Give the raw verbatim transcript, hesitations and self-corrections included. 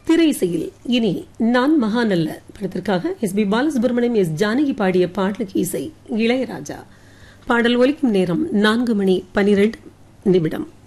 திரை இசையில் இனி நான் மகாநல்ல படத்திற்காக S B Balasubramaniam, S Janaki பாடிய பாடலுக்கு இசை இளையராஜா. பாடல் ஒலிக்கும் நேரம் நான்கு மணி பனிரெண்டு நிமிடம்.